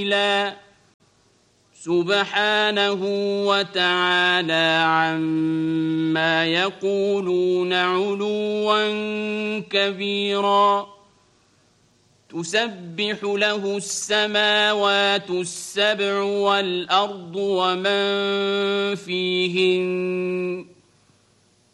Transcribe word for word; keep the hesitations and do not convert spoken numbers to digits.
سبحانه وتعالى عما يقولون علوا كبيرا. تسبح له السماوات السبع والأرض ومن فيهن